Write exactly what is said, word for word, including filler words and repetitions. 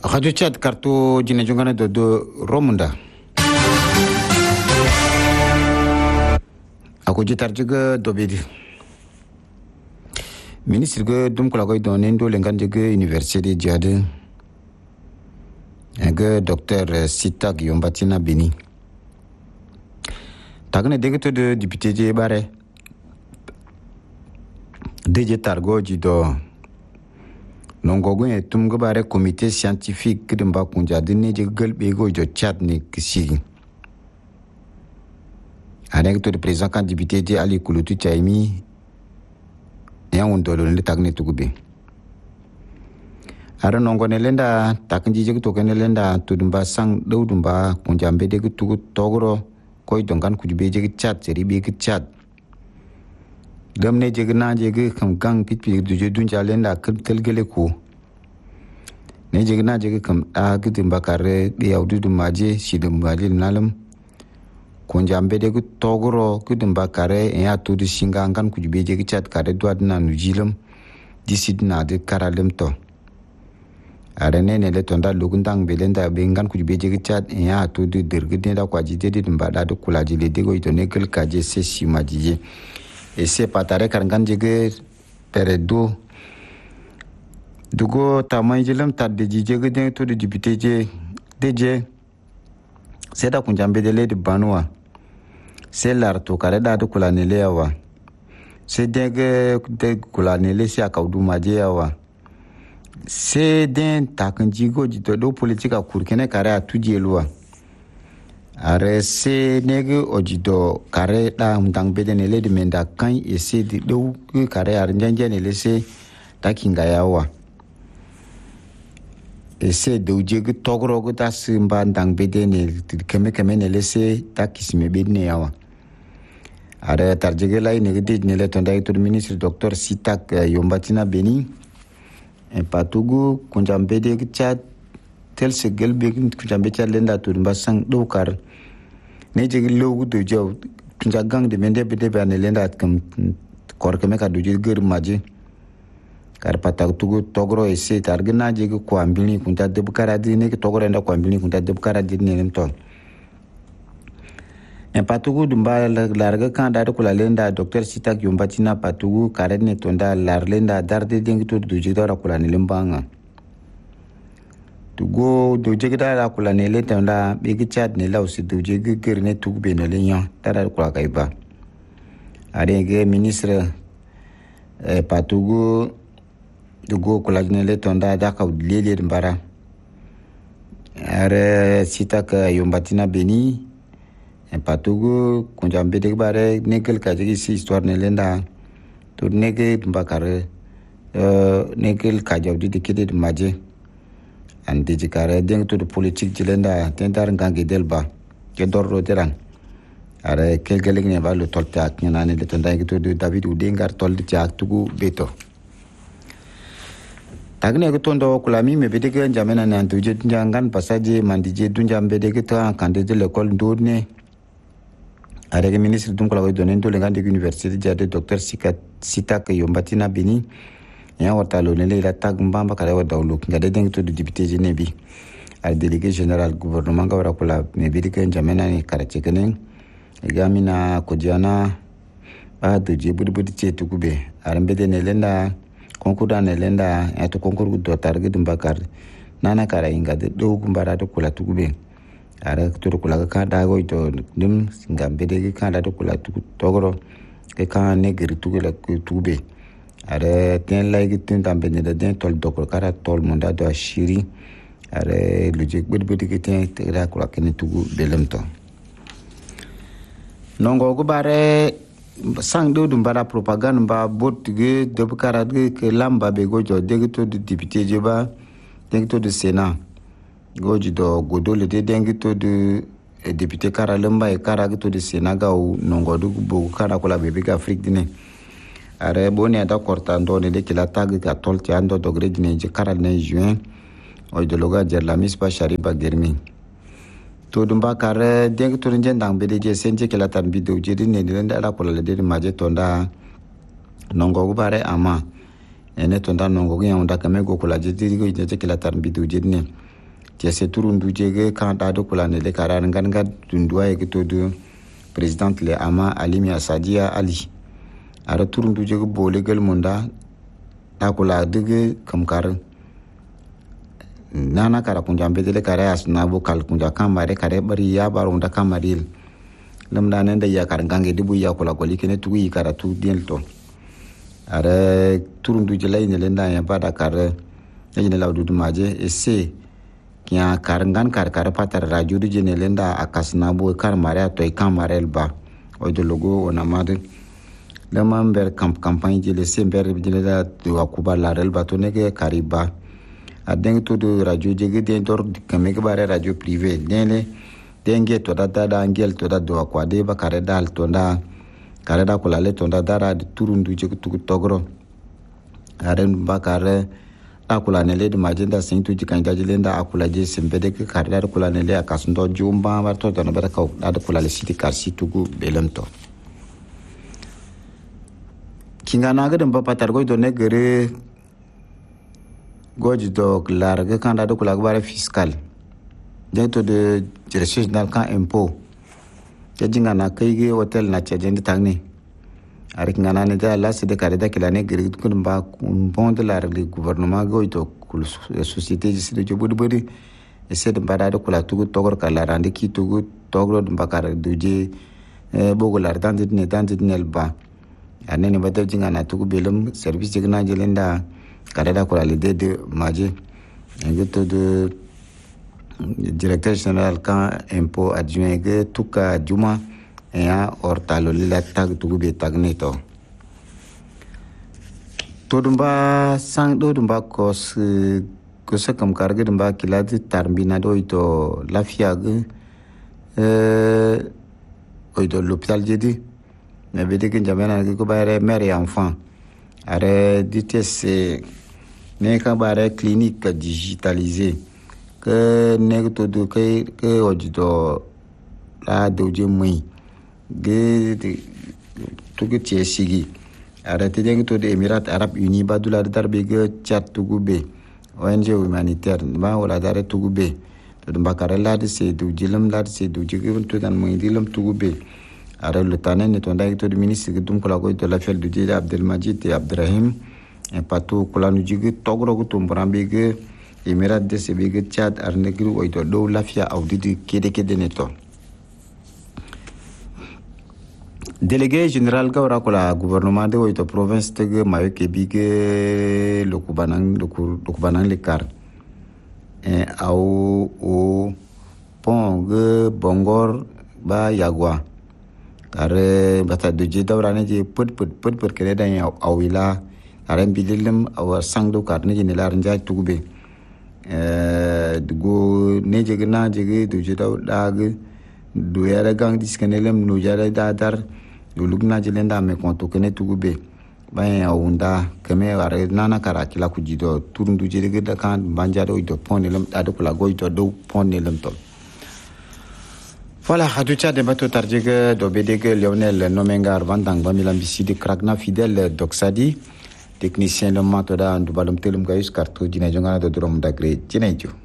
Radio Chat kartu jine jungana do do Romunda. Aku jitar juga do bedi. Ministre ge dum kula koy don endo lengan juga Université Diade. Ege docteur Sitak Yombatina Beni. Tagne dege to de député je bare. Deje targo jido. Nongogo e tumgo bare comité scientifique kidimba kunja dinne je gelbe go jo chat ni kisi. Avec le président quand député de Ali Kulutu Chaimi ya undolo le tagne tugube. Ara nongo ne lenda takinji je to ken lenda tudumba sang dudumba kunja mbede ku tugu togro koy dongan kujube je chat seri be chat. Gamne je na je kam gang pitpi du je dunja lenda kel gele ko. Ne je na je kam a gidin bakare de yaudu du maje sidum maje nalam. Kunja mbede ku togro kudin bakare ya tudu singa ngan kujube je chat kare duad na nujilam disid na de karalem to. Arene ne le tonda lugundang belenda bengan kujube je chat ya tudu dirgide da kwaji de mbada de kulaji le de go itone kel kaje se simaji. Et c'est pas tare karangan jege peredo dugo tamay jelam tad de jege de to de député je deje c'est da kunjambe de le de banwa c'est lar to kare da de kulanele yawa c'est dege de kulanele si akawdu maje yawa c'est den takanjigo jito do politika kurkene kare atuje lwa are se nege ojido kare da mdang bede ne ledi menda kan ese di do kare ar njanje ne lese takinga yawa ese do jege togro go ta simba ndang bede ne keme keme ne lese takisime bede ne yawa are tarjege lai ne de ne le tonda itu ministre docteur Sitak Yombatina Beni en patugu kunjambede chat tel se gelbe kunjambe chat lenda to mbasang do kar ne je logu do jaw kunja gang de mende bede ba ne lenda kam kor keme ka do je ger maje kar patak tugu togro ese targina je ko ambini kunta de bukara di ne togro nda ko ambini kunta de bukara di ne to en patugu dumba larga kan da ko la lenda docteur Sitak Yombatina patugu kare ne tonda lar lenda darde dengi to do je dora ko la ne lembanga tugo do jegda la kula ne le tanda bigi chat ne law si do jegi gerne tugu be ne leño tara kula kaiba are ge ministre e patugo dugo kula ne le tanda da ka lele mbara are Sitak Yombatina Beni e patugo kunjambe de bare nekel ka jegi si histoire ne lenda to nege mbakare euh nekel ka jawdi de kede maje andi jikare deng to politique jilenda tentar ngangi delba ke dorro teran are kel geleg ne balu tolta ak nane le tonda to David Udengar tolti jak tugu beto tagne ko tondo kulami me bedege jamena nan tuje jangan pasaje mandije dunjambe de ta kandide l'école ndodne are ke ministre dum kala donen to lengan de université Diade docteur Sitak Yombatina Beni ya watalo ne la tag mbamba kala wa dawlu ngade deng to député jenebi al délégué général gouvernement gawra kula me bi diken jamena ni karache kenen egamina kodiana ba do je budi budi che tukube arambe de ne lenda konkuda ne lenda ya to konkur do targe dum bakar nana kara inga de do gumbara to kula tukube ara to kula ka da go to dum ngambe de ka da to kula togoro ke ka ne giri tukula tukube are ten like tin tambe ne de tol dokor kara tol monda do shiri are logique bud bud ke ten ra ko ken tugu belemto nongo go bare sang do dum bara propagande ba bot ge de kara ge ke lamba be go jo de to de député je ba de to de sénat go ji do godole de de to de député kara lamba e kara to de sénat ga nongo do bo kara ko la be be Afrique dine are boni ada korta ndone de kila tag ka tolti ando dogre dine je karal ne juin o de loga jer la mispa shariba germi to dumba kare de to nje ndang be de je senje kila tan bido je dine de nda ko le de maje tonda nongo go bare ama ene tonda nongo go yanda kame go kula je de go je kila tan bido je dine jese turundu jege kan da do kula ne le karan ganga dundua e to do president le ama alimi asadia ali ara turundu jege bole gel munda da kula dige kamkar nana kara kunja mbedele kare asna bo kal kunja kamare kare bari ya baro nda kamaril lam da nenda ya kar gange dibu ya kula koli kene tu yi kara tu dien to ara turundu jele ne lenda ya bada kare ne lawdu maje ese kya karangan kar kar patar radio du jene lenda akasna bo kar mare to kamarel ba o de logo ona made le member camp campagne jele sember jele da to akuba la rel ba to nege kariba adeng to de radio jege den dor kame ke bare radio privé nele denge to da da angel to da do akwade ba kare dal to nda kare da kula le to nda dara turundu jege tu togro aren ba kare akula nele de majenda sintu jikanja jilenda akula je sembede ke karida kula nele akasundo jumba barto to na baraka da kula le siti karsi tugu belemto kinga naga de papa targo to ne gere goji do larga kan da kula bare fiscal dentro de direction general kan impôt je jinga na kai ge hotel na chajende tangne arik ngana ne da la sede karida kilane gere kun ba bon de la le gouvernement go to kul société de de bodu bodu ese de bada de kula tugu togor kala rande ki tugu togro de bakar duje bogo lar dande ne dande ne ba anene bada jinga na tugu belum service de na jelenda karida kula le de maje ngito de directeur général kan impôt adjoint ge tuka juma ya ortalo lila tag tugu be tagne to to dumba sang do dumba kos ko se kam karge dumba kilati tarbina do ito lafia ge euh oito l'hôpital jedi me bede ke jamana ke ko bare mère enfant are dites ne ka bare clinique digitalisée que ne to do ke ke ojo la doje mui ge tugu tie sigi arate deng to de Emirat Arab Uni badula darbe ge chat tugu be O N G humanitaire ba wala dare tugu be to mbakare la de se du jilam la de se du jigum to dan moy dilam tugu be ara le tanen to nday to de ministre dum ko la ko de la fel du Djida Abdel Majid et Abdrahim en patu ko la nu jigi togro ko tum brambe ge Emirat de se be ge chat arne gru o to do lafia audit kede kede neto délégué général gawra ko la gouvernement de oito province tege mayo ke bige le kubanang le kubanang le kar e au o pont ge bongor ba yagwa are bata de je dawra ne je put put put put kele dan awila are bililem aw sangdo kar ne ne lar nja tugube e go ne je gna je de je daw dag do yara gang diskanelem no jara dadar do lugna jelenda me konto kene tugube bayen awunda keme are nana karaki la kujido turundu jere da kan banjado do ponelem ado kula goito do ponelem to voilà hatucha de bato tarjege do bedege Lionel Nomengar vandang bamilam bisidi krakna fidèle doxadi technicien le matoda ndu balum telum gayus kartu jina jongana do drom dagre jinejo